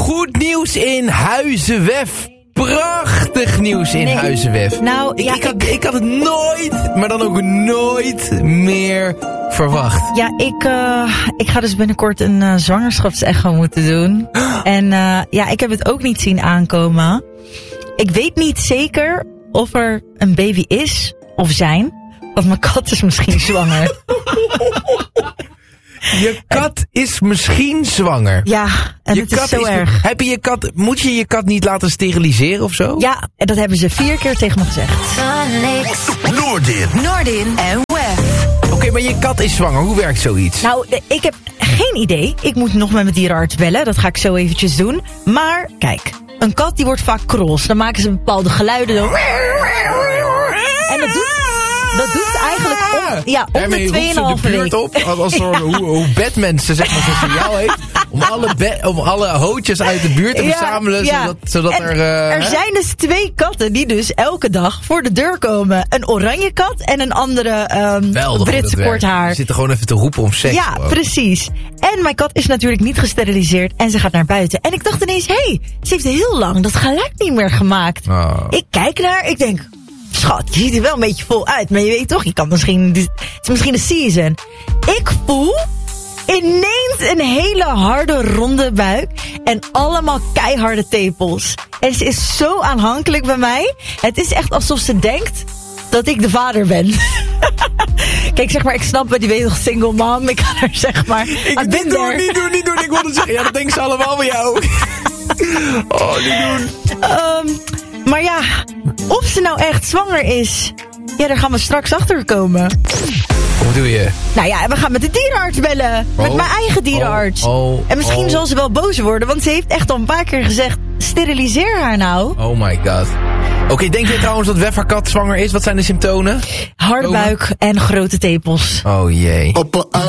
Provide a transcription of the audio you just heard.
goed nieuws in Huizenwef. Prachtig nieuws in Huizenwef. Nou, ik had het nooit, maar dan ook nooit meer verwacht. Ja, ik ga dus binnenkort een zwangerschapsecho moeten doen. En ik heb het ook niet zien aankomen. Ik weet niet zeker of er een baby is of zijn. Want mijn kat is misschien zwanger. Je kat is misschien zwanger. Ja, en het is zo erg. Moet je je kat niet laten steriliseren of zo? Ja, en dat hebben ze 4 keer tegen me gezegd. Noordin en Wef. Oké, maar je kat is zwanger. Hoe werkt zoiets? Nou, ik heb geen idee. Ik moet nog met mijn dierenarts bellen. Dat ga ik zo eventjes doen. Maar, kijk. Een kat die wordt vaak krols. Dan maken ze bepaalde geluiden. Zo. En dat doet eigenlijk om de 2,5 week. Op, als hoe bedmensen, zeg maar, zoals jou heet. Om alle hootjes uit de buurt te verzamelen. Zodat er zijn dus 2 katten die dus elke dag voor de deur komen. Een oranje kat en een andere Britse kort haar. Ze zitten gewoon even te roepen om seks. Ja, precies. En mijn kat is natuurlijk niet gesteriliseerd en ze gaat naar buiten. En ik dacht ineens, ze heeft heel lang dat geluid niet meer gemaakt. Oh. Ik kijk naar, ik denk... Schat, je ziet er wel een beetje vol uit. Maar je weet toch, het is misschien een season. Ik voel ineens een hele harde ronde buik. En allemaal keiharde tepels. En ze is zo aanhankelijk bij mij. Het is echt alsof ze denkt dat ik de vader ben. Kijk, zeg maar, ik snap het, die weet nog single mom. Ik kan er zeg maar... Niet doen. Ik wilde zeggen, ja, dat denken ze allemaal bij jou. Oh, niet doen. Maar ja, of ze nou echt zwanger is, daar gaan we straks achter komen. Hoe doe je? Nou ja, we gaan met de dierenarts bellen. Met mijn eigen dierenarts. En misschien zal ze wel boos worden, want ze heeft echt al een paar keer gezegd, steriliseer haar nou. Oh my god. Oké, denk je trouwens dat Wef haar kat zwanger is? Wat zijn de symptomen? Harde buik en grote tepels. Oh jee.